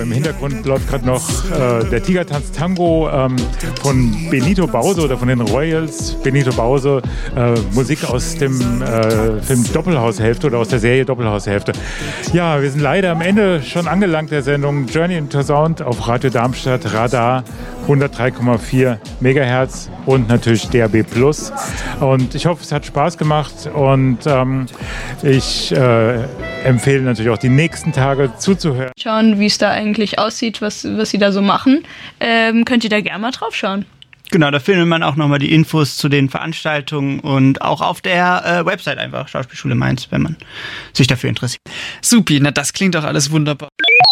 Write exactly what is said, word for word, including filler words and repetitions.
im Hintergrund läuft gerade noch äh, der Tigertanz Tango ähm, von Benito Bause oder von den Royals. Benito Bause, äh, Musik aus dem äh, Film Doppelhaushälfte oder aus der Serie Doppelhaushälfte. Ja, wir sind leider am Ende schon angelangt der Sendung Journey into Sound auf Radio Darmstadt, Radar hundertdrei Komma vier Megahertz und natürlich D A B Plus. Und ich hoffe, es hat Spaß gemacht und ähm, ich äh, empfehle natürlich auch die nächsten Tage zuzuhören. Schauen, wie es da eigentlich aussieht, was, was sie da so machen. Ähm, könnt ihr da gerne mal drauf schauen. Genau, da findet man auch nochmal die Infos zu den Veranstaltungen und auch auf der äh, Website einfach, Schauspielschule Mainz, wenn man sich dafür interessiert. Supi, na das klingt doch alles wunderbar.